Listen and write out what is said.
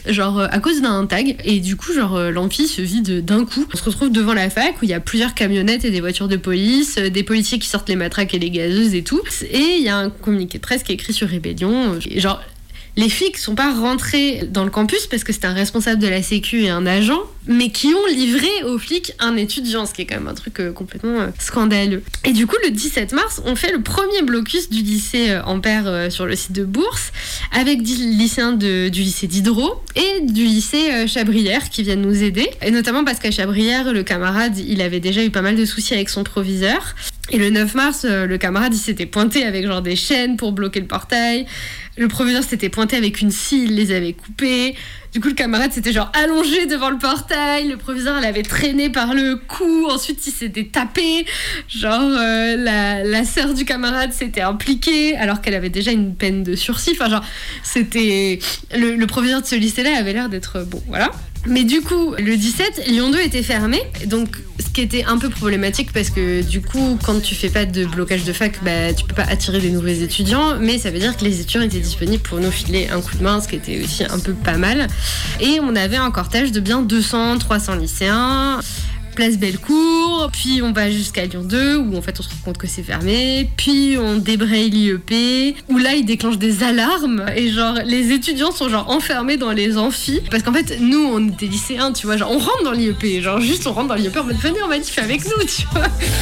genre à cause d'un tag. Et du coup, genre l'amphi se vide d'un coup. On se retrouve devant la fac où il y a plusieurs camionnettes et des voitures de police, des policiers qui sortent les matraques et les gazeuses et tout. Et il y a un communiqué de presse qui est écrit sur Rébellion. Genre, les flics sont pas rentrés dans le campus parce que c'était un responsable de la sécu et un agent, mais qui ont livré aux flics un étudiant, ce qui est quand même un truc complètement scandaleux. Et du coup, le 17 mars, on fait le premier blocus du lycée Ampère sur le site de Bourse, avec 10 lycéens du lycée Diderot et du lycée Chabrière qui viennent nous aider. Et notamment parce qu'à Chabrière, le camarade, il avait déjà eu pas mal de soucis avec son proviseur. Et le 9 mars, le camarade, il s'était pointé avec genre des chaînes pour bloquer le portail. Le proviseur s'était pointé avec une scie, il les avait coupées. Du coup, le camarade s'était genre allongé devant le portail. Le proviseur l'avait traîné par le cou. Ensuite, il s'était tapé. Genre, la sœur du camarade s'était impliquée alors qu'elle avait déjà une peine de sursis. Enfin, genre, c'était... Le proviseur de ce lycée-là avait l'air d'être... Bon, voilà. Mais du coup, le 17, Lyon 2 était fermé. Donc, ce qui était un peu problématique parce que du coup, quand tu fais pas de blocage de fac, bah, tu peux pas attirer des nouveaux étudiants. Mais ça veut dire que les étudiants étaient disponibles pour nous filer un coup de main, ce qui était aussi un peu pas mal. Et on avait un cortège de bien 200-300 lycéens. Place Bellecour, puis on va jusqu'à Lyon 2 où en fait on se rend compte que c'est fermé, puis on débraye l'IEP où là ils déclenchent des alarmes et genre les étudiants sont genre enfermés dans les amphis parce qu'en fait nous on était lycéens, tu vois, genre on rentre dans l'IEP, genre juste on rentre dans l'IEP en mode venez on manif avec nous, tu vois.